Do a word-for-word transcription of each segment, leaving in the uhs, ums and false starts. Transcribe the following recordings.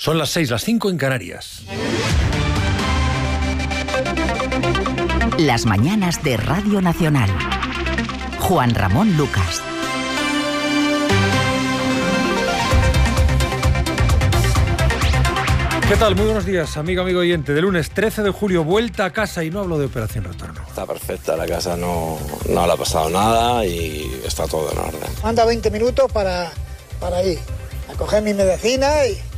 Son las seis, las cinco en Canarias. Las mañanas de Radio Nacional. Juan Ramón Lucas. ¿Qué tal? Muy buenos días, amigo, amigo oyente. De lunes trece de julio, vuelta a casa, y no hablo de operación retorno. Está perfecta la casa, no, no le ha pasado nada y está todo en orden. Anda veinte minutos para, para ir a coger mi medicina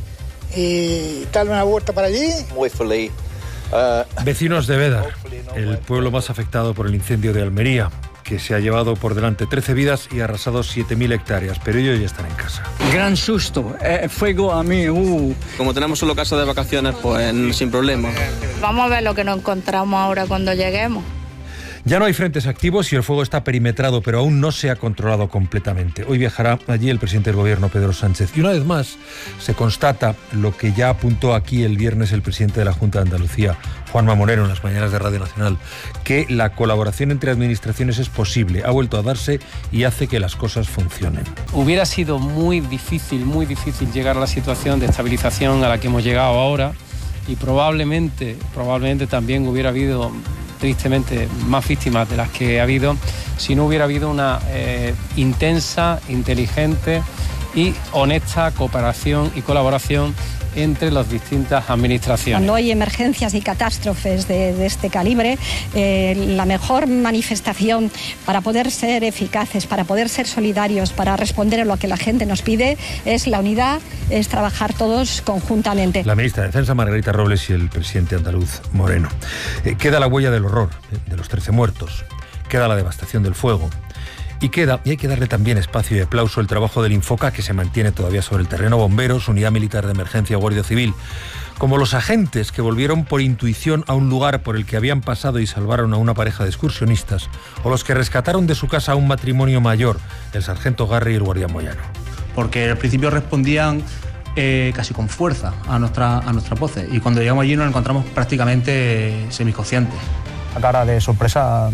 y, y darle una vuelta para allí. Muy feliz. Uh... Vecinos de Bédar, el pueblo más afectado por el incendio de Almería, que se ha llevado por delante trece vidas y ha arrasado siete mil hectáreas, pero ellos ya están en casa. Gran susto, eh, fuego a mí, uh. Como tenemos solo casa de vacaciones, pues sin problema. Vamos a ver lo que nos encontramos ahora cuando lleguemos. Ya no hay frentes activos y el fuego está perimetrado, pero aún no se ha controlado completamente. Hoy viajará allí el presidente del gobierno, Pedro Sánchez. Y una vez más se constata lo que ya apuntó aquí el viernes el presidente de la Junta de Andalucía, Juanma Moreno, en las mañanas de Radio Nacional, que la colaboración entre administraciones es posible, ha vuelto a darse y hace que las cosas funcionen. Hubiera sido muy difícil, muy difícil llegar a la situación de estabilización a la que hemos llegado ahora, y probablemente, probablemente también hubiera habido, tristemente, más víctimas de las que ha habido si no hubiera habido una eh, intensa, inteligente y honesta cooperación y colaboración entre las distintas administraciones. Cuando hay emergencias y catástrofes de, de este calibre, eh, la mejor manifestación para poder ser eficaces, para poder ser solidarios, para responder a lo que la gente nos pide, es la unidad, es trabajar todos conjuntamente. La ministra de Defensa, Margarita Robles, y el presidente andaluz, Moreno. Eh, queda la huella del horror, eh, de los trece muertos, queda la devastación del fuego. Y queda, y hay que darle también espacio y aplauso, el trabajo del Infoca, que se mantiene todavía sobre el terreno, bomberos, unidad militar de emergencia, Guardia Civil, como los agentes que volvieron por intuición a un lugar por el que habían pasado y salvaron a una pareja de excursionistas, o los que rescataron de su casa a un matrimonio mayor, el sargento Garri y el guardián Moyano. Porque al principio respondían eh, casi con fuerza a nuestra, a nuestras voces, y cuando llegamos allí nos encontramos prácticamente semiconscientes. La cara de sorpresa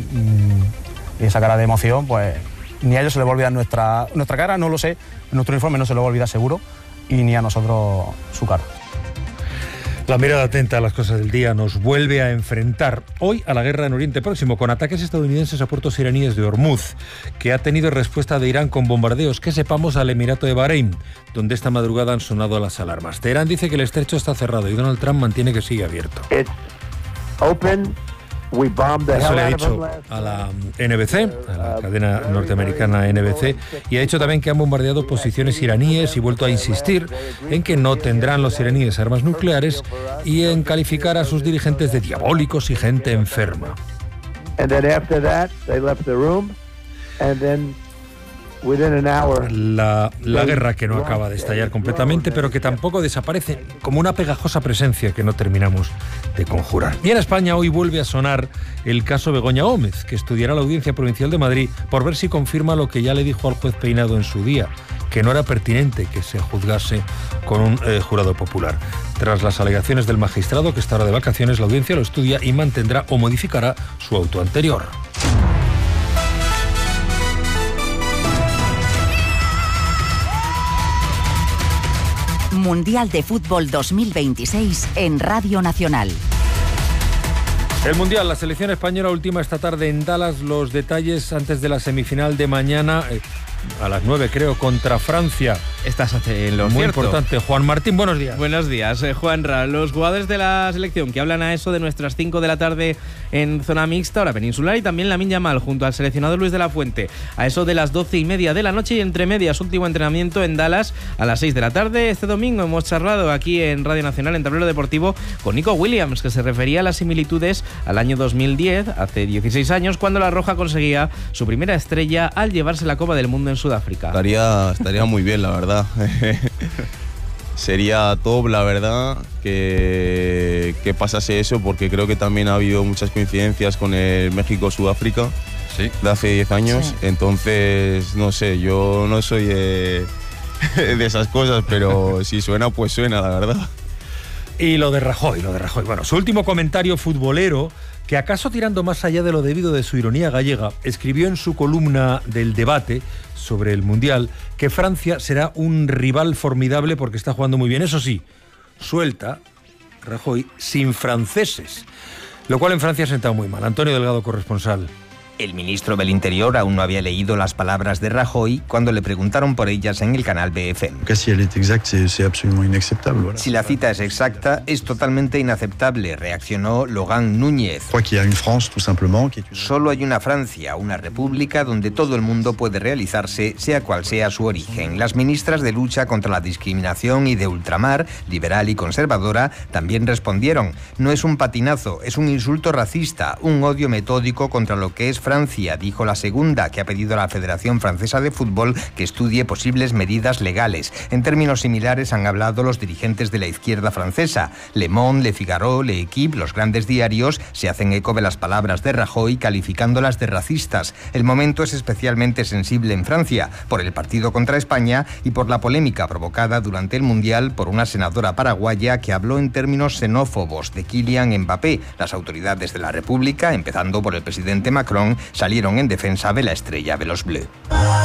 mmm, y esa cara de emoción, pues ni a ellos se les va a olvidar nuestra, nuestra cara, no lo sé, nuestro uniforme no se lo va a olvidar seguro, y ni a nosotros su cara. La mirada atenta a las cosas del día nos vuelve a enfrentar hoy a la guerra en Oriente Próximo, con ataques estadounidenses a puertos iraníes de Hormuz, que ha tenido respuesta de Irán con bombardeos, que sepamos, al Emirato de Bahrein, donde esta madrugada han sonado las alarmas. Teherán dice que el estrecho está cerrado y Donald Trump mantiene que sigue abierto. It's open. Eso le ha dicho a la N B C, a la cadena norteamericana N B C, y ha dicho también que han bombardeado posiciones iraníes y vuelto a insistir en que no tendrán los iraníes armas nucleares y en calificar a sus dirigentes de diabólicos y gente enferma. La, la guerra que no acaba de estallar completamente, pero que tampoco desaparece, como una pegajosa presencia que no terminamos de conjurar. Y en España hoy vuelve a sonar el caso Begoña Gómez, que estudiará la Audiencia Provincial de Madrid por ver si confirma lo que ya le dijo al juez Peinado en su día, que no era pertinente que se juzgase con un eh, jurado popular. Tras las alegaciones del magistrado, que está ahora de vacaciones, la audiencia lo estudia y mantendrá o modificará su auto anterior. Mundial de Fútbol dos mil veintiséis en Radio Nacional. El Mundial, la selección española última esta tarde en Dallas. Los detalles antes de la semifinal de mañana, eh, a las nueve creo, contra Francia. Estás en lo Muy cierto. Importante. Juan Martín, buenos días. Buenos días, eh, Juanra. Los jugadores de la selección que hablan a eso de nuestras cinco de la tarde en zona mixta, hora peninsular, y también Lamine Yamal junto al seleccionador Luis de la Fuente a eso de las doce y media de la noche, y entre medias último entrenamiento en Dallas a las seis de la tarde. Este domingo hemos charlado aquí en Radio Nacional, en Tablero Deportivo, con Nico Williams, que se refería a las similitudes al año dos mil diez, hace dieciséis años, cuando la Roja conseguía su primera estrella al llevarse la Copa del Mundo en Sudáfrica. Estaría, estaría muy bien, la verdad. Sería top, la verdad, que, que pasase eso, porque creo que también ha habido muchas coincidencias con el México-Sudáfrica, sí, de hace diez años. Sí. Entonces, no sé, yo no soy de, de esas cosas, pero si suena, pues suena, la verdad. Y lo de Rajoy, lo de Rajoy. Bueno, su último comentario futbolero, que acaso tirando más allá de lo debido de su ironía gallega, escribió en su columna del Debate sobre el Mundial que Francia será un rival formidable porque está jugando muy bien. Eso sí, suelta, Rajoy, sin franceses, lo cual en Francia ha sentado muy mal. Antonio Delgado, corresponsal. El ministro del Interior aún no había leído las palabras de Rajoy cuando le preguntaron por ellas en el canal B F M. Si la cita es exacta, es totalmente inaceptable, reaccionó Logan Núñez. Solo hay una Francia, una república donde todo el mundo puede realizarse, sea cual sea su origen. Las ministras de lucha contra la discriminación y de ultramar, liberal y conservadora, también respondieron. No es un patinazo, es un insulto racista, un odio metódico contra lo que es Francia, dijo la segunda, que ha pedido a la Federación Francesa de Fútbol que estudie posibles medidas legales. En términos similares han hablado los dirigentes de la izquierda francesa. Le Monde, Le Figaro, Le Equipe, los grandes diarios, se hacen eco de las palabras de Rajoy calificándolas de racistas. El momento es especialmente sensible en Francia, por el partido contra España y por la polémica provocada durante el Mundial por una senadora paraguaya que habló en términos xenófobos de Kylian Mbappé. Las autoridades de la República, empezando por el presidente Macron, salieron en defensa de la estrella de los Bleus.